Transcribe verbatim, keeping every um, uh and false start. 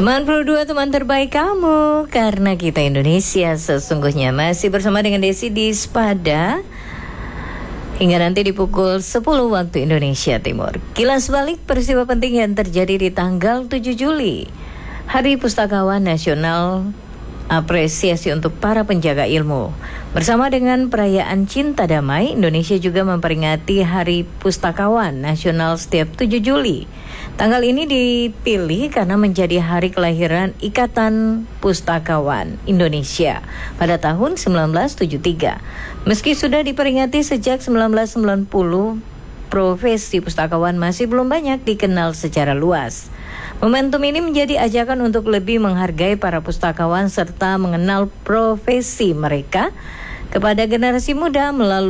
sembilan puluh dua teman terbaik kamu, karena kita Indonesia sesungguhnya. Masih bersama dengan Desi di Spada hingga nanti di pukul sepuluh waktu Indonesia Timur. Kilas balik peristiwa penting yang terjadi di tanggal tujuh Juli, Hari Pustakawan Nasional, apresiasi untuk para penjaga ilmu. Bersama dengan perayaan Cinta Damai, Indonesia juga memperingati Hari Pustakawan Nasional setiap tujuh Juli. Tanggal ini dipilih karena menjadi hari kelahiran Ikatan Pustakawan Indonesia pada tahun sembilan belas tujuh puluh tiga. Meski sudah diperingati sejak sembilan belas sembilan puluh, profesi pustakawan masih belum banyak dikenal secara luas. Momentum ini menjadi ajakan untuk lebih menghargai para pustakawan serta mengenal profesi mereka kepada generasi muda melalui